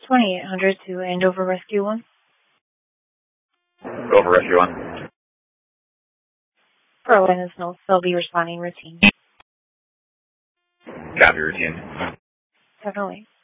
2800 to Andover Rescue 1. Go over Rescue 1. For awareness notes, they'll be responding routine. Copy routine. Definitely.